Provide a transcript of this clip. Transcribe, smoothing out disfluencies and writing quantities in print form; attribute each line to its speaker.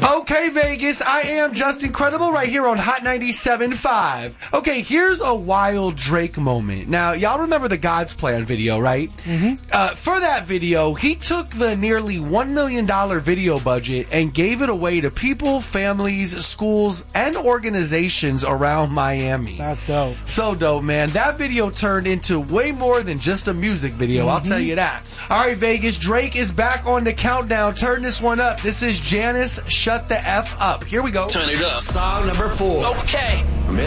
Speaker 1: Okay, Vegas, I am just incredible right here on Hot 97.5. Okay, here's a wild Drake moment. Now, y'all remember the God's Plan video, right? Mm-hmm. For that video, he took the nearly $1 million video budget and gave it away to people, families, schools, and organizations around Miami.
Speaker 2: That's dope.
Speaker 1: So dope, man. That video turned into way more than just a music video, I'll tell you that. All right, Vegas, Drake is back on the countdown. Turn this one up. This is Janice, Shut the F Up. Here we go.
Speaker 3: Turn it up.
Speaker 4: Song number 4.
Speaker 3: Okay.